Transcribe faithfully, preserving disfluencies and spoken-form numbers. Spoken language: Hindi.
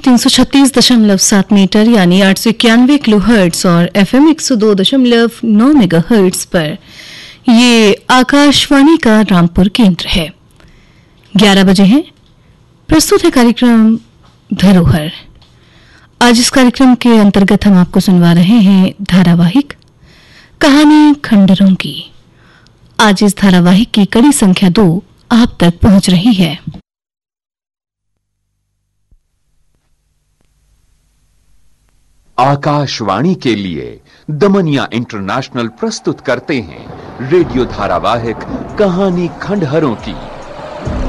तीन सौ छत्तीस दशमलव सात मीटर यानी आठ सौ इक्यानवे किलो हर्ट्ज और एफएम एक सौ दो दशमलव नौ मेगा हर्ट्ज पर ये आकाशवाणी का रामपुर केंद्र है। ग्यारह बजे हैं। प्रस्तुत है कार्यक्रम धरोहर। आज इस कार्यक्रम के अंतर्गत हम आपको सुनवा रहे हैं धारावाहिक कहानी खंडहरों की। आज इस धारावाहिक की कड़ी संख्या दो आप तक पहुंच रही है। आकाशवाणी के लिए दमनिया इंटरनेशनल प्रस्तुत करते हैं रेडियो धारावाहिक कहानी खंडहरों की।